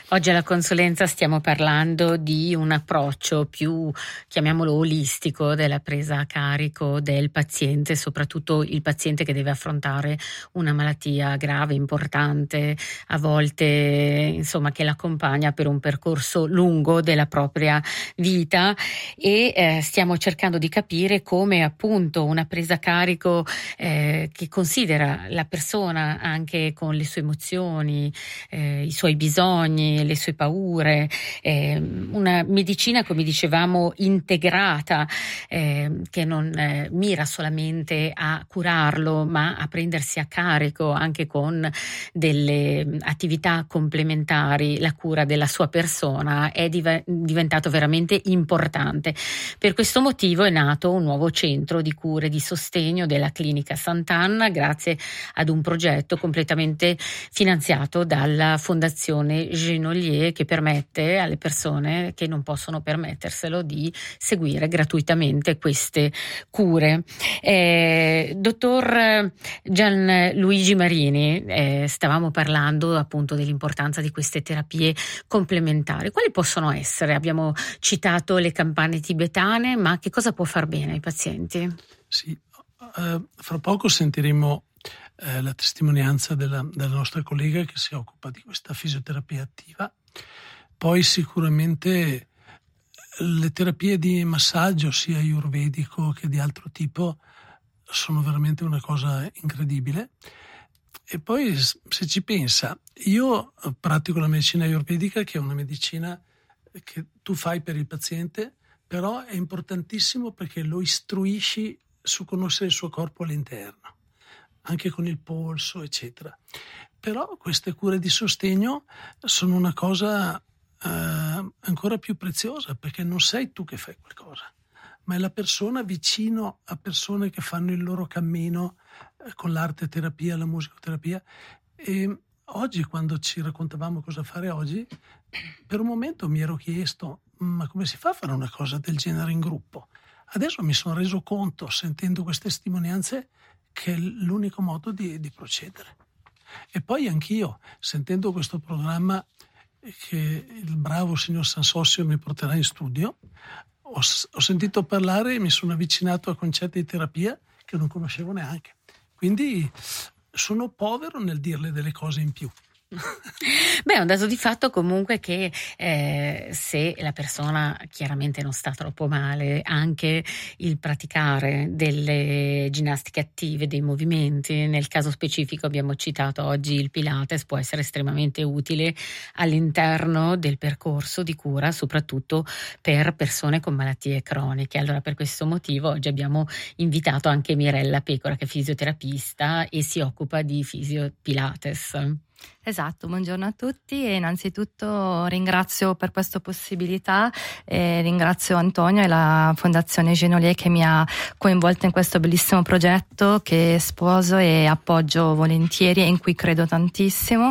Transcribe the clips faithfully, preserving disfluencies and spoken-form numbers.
Oggi alla consulenza stiamo parlando di un approccio più, chiamiamolo olistico, della presa a carico del paziente, soprattutto il paziente che deve affrontare una malattia grave, importante, a volte insomma che l'accompagna per un percorso lungo della propria vita, e eh, stiamo cercando di capire come appunto una presa a carico eh, che considera la persona anche con le sue emozioni, eh, i suoi bisogni, le sue paure, eh, una medicina, come dicevamo, integrata, eh, che non eh, mira solamente a curarlo, ma a prendersi a carico anche con delle attività complementari la cura della sua persona, è div- diventato veramente importante. Per questo motivo è nato un nuovo centro di cure di sostegno della Clinica Sant'Anna, grazie ad un progetto completamente finanziato dalla Fondazione Genolier, che permette alle persone che non possono permetterselo di seguire gratuitamente queste cure. Eh, dottor Gianluigi Marini, eh, stavamo parlando appunto dell'importanza di queste terapie complementari. Quali possono essere? Abbiamo citato le campane tibetane, ma che cosa può far bene ai pazienti? Sì, uh, fra poco sentiremo Eh, la testimonianza della, della nostra collega che si occupa di questa fisioterapia attiva. Poi sicuramente le terapie di massaggio sia ayurvedico che di altro tipo sono veramente una cosa incredibile. E poi se ci pensa, io pratico la medicina ayurvedica, che è una medicina che tu fai per il paziente, però è importantissimo perché lo istruisci su conoscere il suo corpo all'interno, anche con il polso, eccetera. Però queste cure di sostegno sono una cosa eh, ancora più preziosa, perché non sei tu che fai qualcosa, ma è la persona vicino a persone che fanno il loro cammino eh, con l'arte terapia, la musicoterapia. E oggi, quando ci raccontavamo cosa fare oggi, per un momento mi ero chiesto, ma come si fa a fare una cosa del genere in gruppo? Adesso mi sono reso conto, sentendo queste testimonianze, che è l'unico modo di, di procedere. E poi anch'io, sentendo questo programma che il bravo signor Sansossio mi porterà in studio, ho, ho sentito parlare e mi sono avvicinato a concetti di terapia che non conoscevo neanche. Quindi sono povero nel dirle delle cose in più. Beh, è un dato di fatto comunque che eh, se la persona chiaramente non sta troppo male, anche il praticare delle ginnastiche attive, dei movimenti, nel caso specifico abbiamo citato oggi il Pilates, può essere estremamente utile all'interno del percorso di cura, soprattutto per persone con malattie croniche. Allora, per questo motivo oggi abbiamo invitato anche Mirella Pecora, che è fisioterapista e si occupa di fisio Pilates. Esatto, buongiorno a tutti e innanzitutto ringrazio per questa possibilità e ringrazio Antonio e la Fondazione Genolier che mi ha coinvolto in questo bellissimo progetto che sposo e appoggio volentieri e in cui credo tantissimo.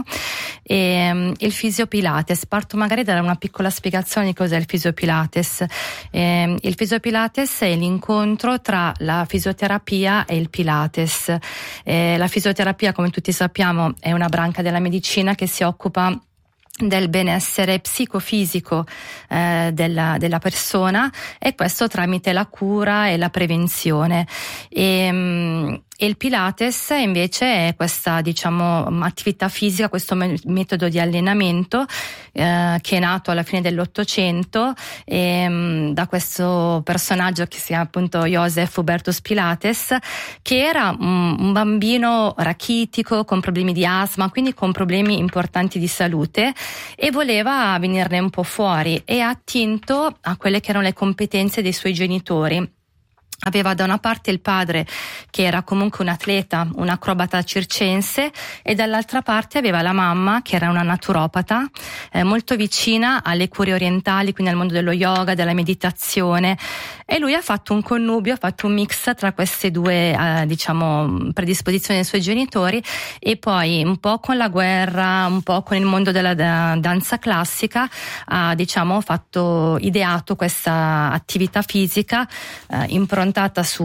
E, um, il Fisio Pilates, parto magari da una piccola spiegazione di cos'è il Fisio Pilates. E, il Fisio Pilates è l'incontro tra la fisioterapia e il Pilates. E, la fisioterapia, come tutti sappiamo, è una branca della medicina che si occupa del benessere psicofisico eh, della, della persona, e questo tramite la cura e la prevenzione. E, mh, e il Pilates invece è questa, diciamo, attività fisica, questo me- metodo di allenamento eh, che è nato alla fine dell'Ottocento e, mh, da questo personaggio che si chiama appunto Joseph Hubertus Pilates, che era um, un bambino rachitico con problemi di asma, quindi con problemi importanti di salute, e voleva venirne un po' fuori e ha attinto a quelle che erano le competenze dei suoi genitori. Aveva da una parte il padre che era comunque un atleta, un acrobata circense, e dall'altra parte aveva la mamma che era una naturopata eh, molto vicina alle cure orientali, quindi al mondo dello yoga, della meditazione, e lui ha fatto un connubio, ha fatto un mix tra queste due eh, diciamo predisposizioni dei suoi genitori, e poi un po' con la guerra, un po' con il mondo della da- danza classica ha diciamo fatto ideato questa attività fisica eh, impronta improntata su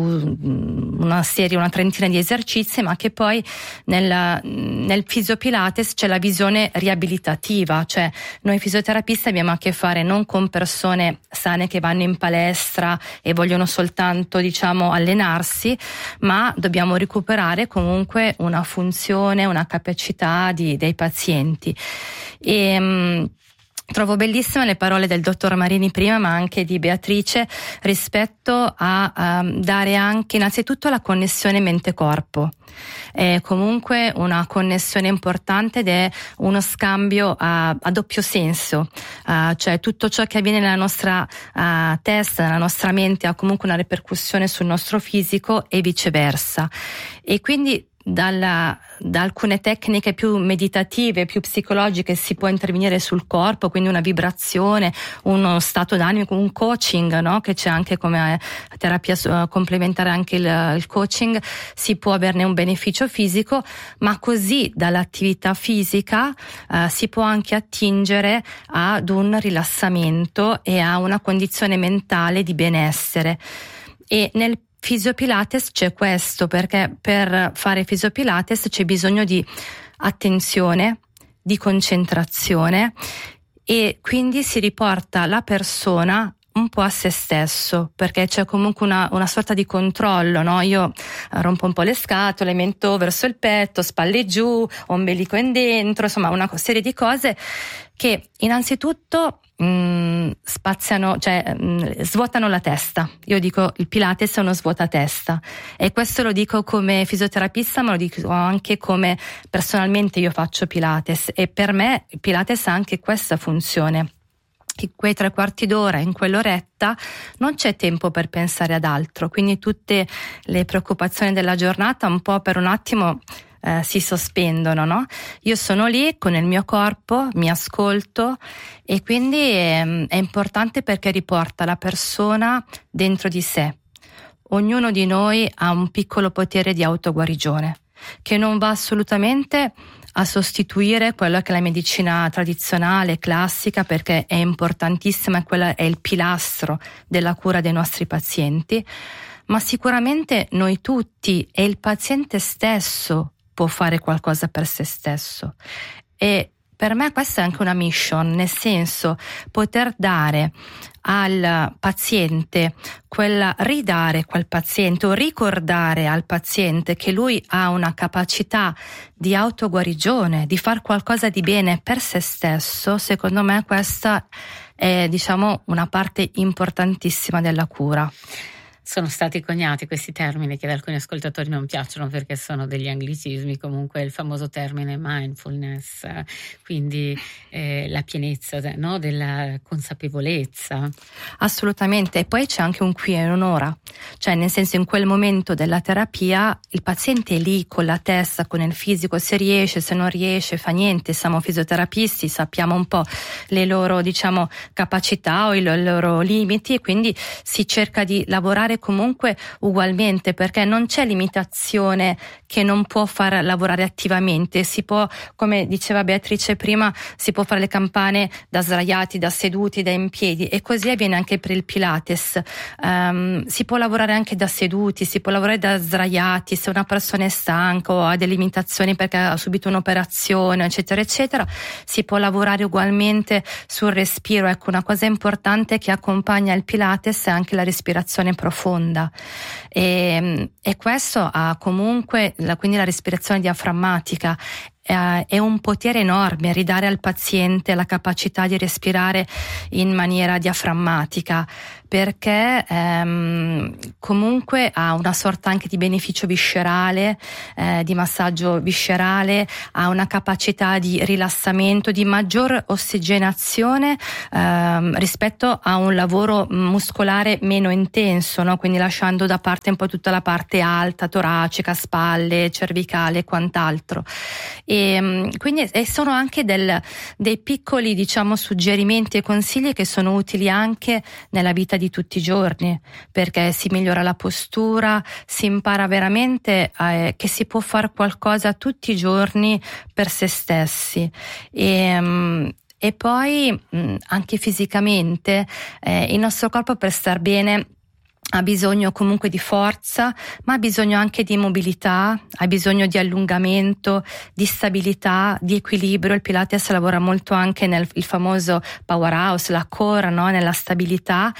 una serie, una trentina di esercizi, ma che poi nel, nel fisiopilates c'è la visione riabilitativa, cioè noi fisioterapisti abbiamo a che fare non con persone sane che vanno in palestra e vogliono soltanto, diciamo, allenarsi, ma dobbiamo recuperare comunque una funzione, una capacità di, dei pazienti. E mh, trovo bellissime le parole del dottor Marini prima, ma anche di Beatrice, rispetto a um, dare anche innanzitutto la connessione mente-corpo. È comunque una connessione importante ed è uno scambio a, a doppio senso, uh, cioè tutto ciò che avviene nella nostra uh, testa, nella nostra mente ha comunque una ripercussione sul nostro fisico e viceversa. E quindi Dalla, da alcune tecniche più meditative, più psicologiche si può intervenire sul corpo, quindi una vibrazione, uno stato d'animo, un coaching, no? Che c'è anche come terapia uh, complementare anche il, il coaching, si può averne un beneficio fisico, ma così dall'attività fisica uh, si può anche attingere ad un rilassamento e a una condizione mentale di benessere. E nel Fisiopilates c'è questo, perché per fare fisiopilates c'è bisogno di attenzione, di concentrazione, e quindi si riporta la persona un po' a se stesso, perché c'è comunque una, una sorta di controllo, no? Io rompo un po' le scatole, mento verso il petto, spalle giù, ombelico in dentro, insomma una serie di cose che innanzitutto mh, spaziano, cioè mh, svuotano la testa. Io dico il Pilates è uno svuotatesta, e questo lo dico come fisioterapista, ma lo dico anche come personalmente io faccio Pilates, e per me il Pilates ha anche questa funzione. In quei tre quarti d'ora, in quell'oretta, non c'è tempo per pensare ad altro, quindi tutte le preoccupazioni della giornata un po' per un attimo eh, si sospendono, no? Io sono lì con il mio corpo, mi ascolto, e quindi è, è importante perché riporta la persona dentro di sé. Ognuno di noi ha un piccolo potere di autoguarigione che non va assolutamente a sostituire quello che è la medicina tradizionale, classica, perché è importantissima e quella è il pilastro della cura dei nostri pazienti, ma sicuramente noi tutti e il paziente stesso può fare qualcosa per se stesso. E per me questa è anche una mission, nel senso poter dare al paziente quella, ridare quel paziente o ricordare al paziente che lui ha una capacità di autoguarigione, di far qualcosa di bene per se stesso. Secondo me questa è, diciamo, una parte importantissima della cura. Sono stati coniati questi termini che ad alcuni ascoltatori non piacciono perché sono degli anglicismi, comunque il famoso termine mindfulness, quindi eh, la pienezza, no, della consapevolezza. Assolutamente, e poi c'è anche un qui e un'ora, cioè nel senso in quel momento della terapia il paziente è lì con la testa, con il fisico, se riesce, se non riesce, fa niente, siamo fisioterapisti, sappiamo un po' le loro, diciamo, capacità o i loro limiti, e quindi si cerca di lavorare comunque ugualmente, perché non c'è limitazione che non può far lavorare attivamente. Si può, come diceva Beatrice prima, si può fare le campane da sdraiati, da seduti, da in piedi, e così avviene anche per il Pilates. Um, si può lavorare anche da seduti, si può lavorare da sdraiati, se una persona è stanca o ha delle limitazioni perché ha subito un'operazione, eccetera eccetera, si può lavorare ugualmente sul respiro. Ecco, una cosa importante che accompagna il Pilates è anche la respirazione profonda. E, e questo ha comunque la, quindi la respirazione diaframmatica eh, è un potere enorme, ridare al paziente la capacità di respirare in maniera diaframmatica, perché ehm, comunque ha una sorta anche di beneficio viscerale, eh, di massaggio viscerale, ha una capacità di rilassamento, di maggior ossigenazione ehm, rispetto a un lavoro muscolare meno intenso, no? Quindi lasciando da parte un po' tutta la parte alta, toracica, spalle, cervicale e quant'altro. E quindi e sono anche del, dei piccoli, diciamo, suggerimenti e consigli che sono utili anche nella vita di tutti i giorni, perché si migliora la postura, si impara veramente eh, che si può fare qualcosa tutti i giorni per se stessi. E, e poi mh, anche fisicamente eh, il nostro corpo, per star bene, ha bisogno comunque di forza, ma ha bisogno anche di mobilità, ha bisogno di allungamento, di stabilità, di equilibrio. Il Pilates lavora molto anche nel il famoso powerhouse, la core, no? Nella stabilità,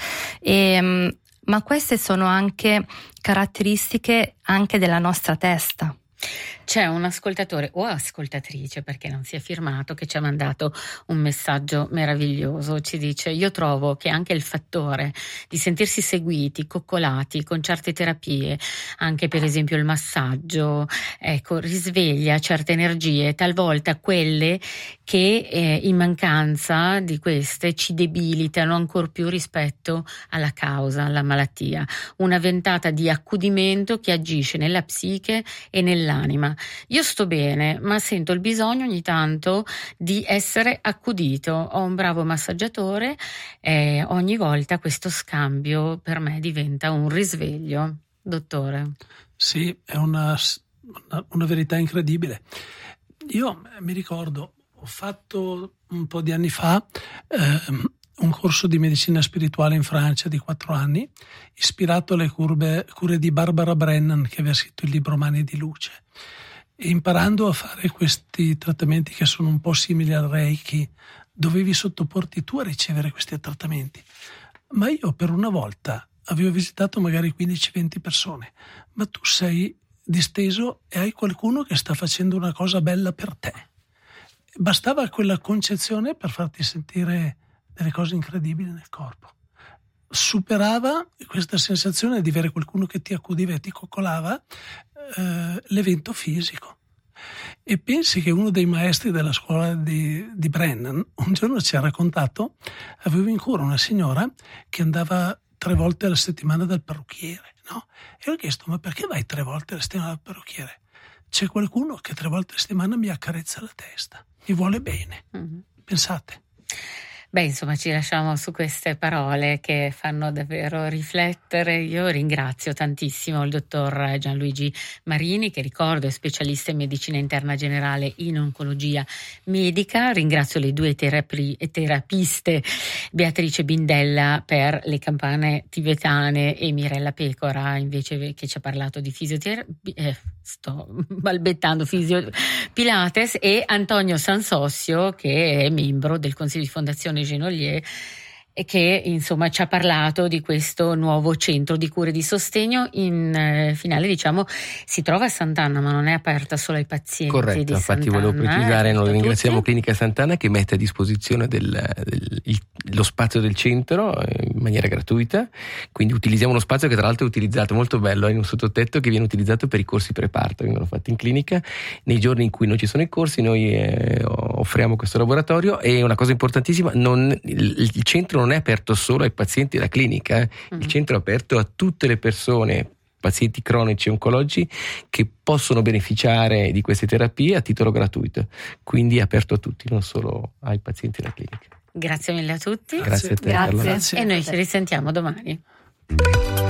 e, ma queste sono anche caratteristiche anche della nostra testa. C'è un ascoltatore o ascoltatrice, perché non si è firmato, che ci ha mandato un messaggio meraviglioso. Ci dice: io trovo che anche il fattore di sentirsi seguiti, coccolati con certe terapie, anche per esempio il massaggio, ecco, risveglia certe energie, talvolta quelle che eh, in mancanza di queste ci debilitano ancor più rispetto alla causa, alla malattia. Una ventata di accudimento che agisce nella psiche e nell'anima. Io sto bene, ma sento il bisogno ogni tanto di essere accudito. Ho un bravo massaggiatore e ogni volta questo scambio per me diventa un risveglio. Dottore. Sì, è una, una, una verità incredibile. Io mi ricordo, ho fatto un po' di anni fa eh, un corso di medicina spirituale in Francia di quattro anni, ispirato alle curve, cure di Barbara Brennan, che aveva scritto il libro Mani di Luce. E imparando a fare questi trattamenti che sono un po' simili al Reiki, dovevi sottoporti tu a ricevere questi trattamenti. Ma io per una volta avevo visitato magari quindici venti persone, ma tu sei disteso e hai qualcuno che sta facendo una cosa bella per te. Bastava quella concezione per farti sentire delle cose incredibili nel corpo. Superava questa sensazione di avere qualcuno che ti accudiva e ti coccolava eh, l'evento fisico. E pensi che uno dei maestri della scuola di, di Brennan un giorno ci ha raccontato, aveva in cura una signora che andava tre volte alla settimana dal parrucchiere, no? E ho chiesto: ma perché vai tre volte alla settimana dal parrucchiere? C'è qualcuno che tre volte alla settimana mi accarezza la testa, mi vuole bene. Mm-hmm. Pensate. Beh, insomma, ci lasciamo su queste parole che fanno davvero riflettere. Io ringrazio tantissimo il dottor Gianluigi Marini, che ricordo è specialista in medicina interna generale in oncologia medica. Ringrazio le due terapi- terapiste, Beatrice Bindella per le campane tibetane e Mirella Pecora, invece, che ci ha parlato di fisioterapia, eh, sto balbettando, fisio Pilates, e Antonio Sansossio, che è membro del Consiglio di Fondazione Genolier e che insomma ci ha parlato di questo nuovo centro di cure di sostegno. In eh, finale, diciamo, si trova a Sant'Anna, ma non è aperta solo ai pazienti. Corretto, di infatti Sant'Anna, volevo precisare, eh, noi ringraziamo tutti. Clinica Sant'Anna che mette a disposizione del, del, il, lo spazio del centro in maniera gratuita, quindi utilizziamo uno spazio che tra l'altro è utilizzato, molto bello, in un sottotetto che viene utilizzato per i corsi preparto, vengono fatti in clinica. Nei giorni in cui non ci sono i corsi noi eh, offriamo questo laboratorio, e una cosa importantissima, non, il, il centro non è aperto solo ai pazienti della clinica, eh. Il centro è aperto a tutte le persone, pazienti cronici e oncologi, che possono beneficiare di queste terapie a titolo gratuito, quindi è aperto a tutti, non solo ai pazienti della clinica. Grazie mille a tutti. Grazie a te. Grazie. E noi ci risentiamo domani.